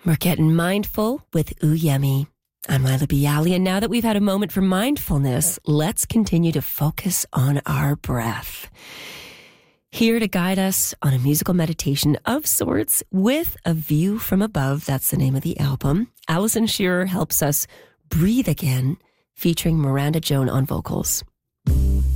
We're getting mindful with Uyemi. I'm Lila Bialy, and now that we've had a moment for mindfulness, let's continue to focus on our breath. Here to guide us on a musical meditation of sorts with a view from above, that's the name of the album. Allison Shearer helps us breathe again, featuring Miranda Joan on vocals.